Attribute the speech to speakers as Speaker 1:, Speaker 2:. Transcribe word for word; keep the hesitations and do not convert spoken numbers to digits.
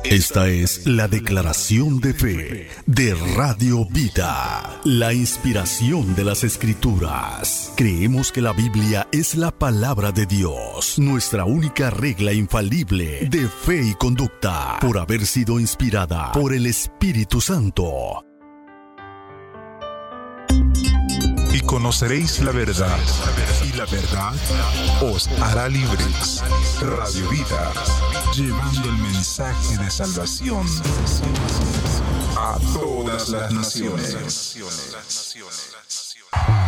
Speaker 1: Esta es la declaración de fe de Radio Vida, la inspiración de las Escrituras. Creemos que la Biblia es la palabra de Dios, nuestra única regla infalible de fe y conducta, por haber sido inspirada por el Espíritu Santo.
Speaker 2: Y conoceréis la verdad, y la verdad os hará libres. Radio Vida, llevando el mensaje de salvación a todas las naciones.